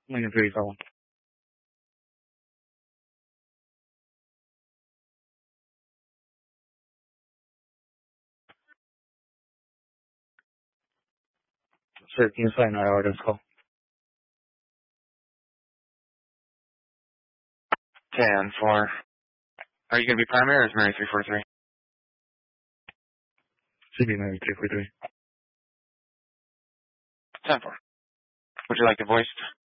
Lincoln 3, call 1. Sir, can you sign our orders call? 10-4. Are you going to be primary or is Mary 343? Should be Mary 343. 10-4. Would you like the voiced?